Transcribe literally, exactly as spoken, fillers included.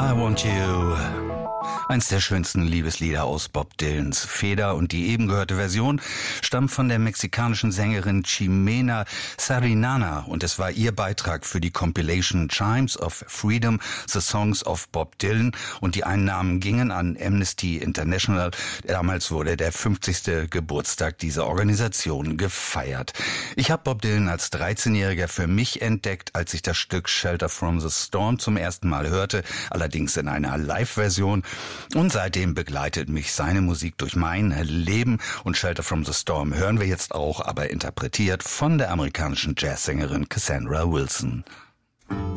I Want You. Eins der schönsten Liebeslieder aus Bob Dylans Feder, und die eben gehörte Version stammt von der mexikanischen Sängerin Ximena Sariñana, und es war ihr Beitrag für die Compilation Chimes of Freedom, The Songs of Bob Dylan, und die Einnahmen gingen an Amnesty International. Damals wurde der fünfzigste Geburtstag dieser Organisation gefeiert. Ich habe Bob Dylan als dreizehnjähriger für mich entdeckt, als ich das Stück Shelter from the Storm zum ersten Mal hörte, allerdings in einer Live-Version. Und seitdem begleitet mich seine Musik durch mein Leben, und Shelter from the Storm hören wir jetzt auch, aber interpretiert von der amerikanischen Jazzsängerin Cassandra Wilson.